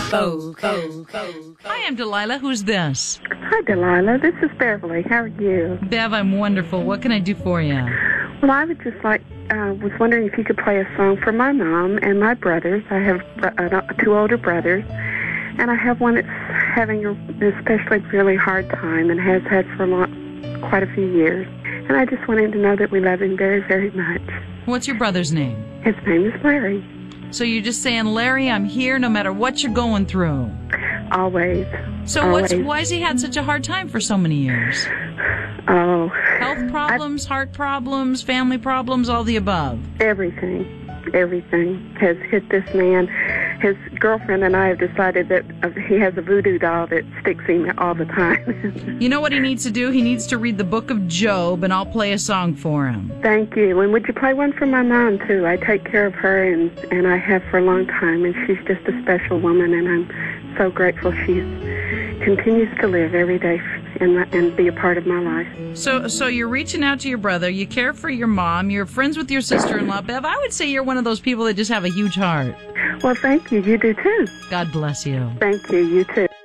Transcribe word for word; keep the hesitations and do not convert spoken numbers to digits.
Go, go, go. Hi, I'm Delilah. Who's this? Hi, Delilah. This is Beverly. How are you? Bev, I'm wonderful. What can I do for you? Well, I would just like, uh, was wondering if you could play a song for my mom and my brothers. I have uh, two older brothers, and I have one that's having an especially really hard time and has had for a long, quite a few years. And I just wanted to know that we love him very, very much. What's your brother's name? His name is Larry. So you're just saying, Larry, I'm here no matter what you're going through. Always. So Always. what's why has he had such a hard time for so many years? Oh. Health problems, I, heart problems, family problems, all the above. Everything. Everything has hit this man. His girlfriend and I have decided that uh, he has a voodoo doll that sticks him all the time. You know what he needs to do? He needs to read the book of Job, and I'll play a song for him. Thank you. And would you play one for my mom, too? I take care of her, and, and I have for a long time, and she's just a special woman, and I'm so grateful she continues to live every day and, and be a part of my life. So so you're reaching out to your brother, you care for your mom, you're friends with your sister-in-law. Bev, I would say you're one of those people that just have a huge heart. Well, thank you. You do, too. God bless you. Thank you. You, too.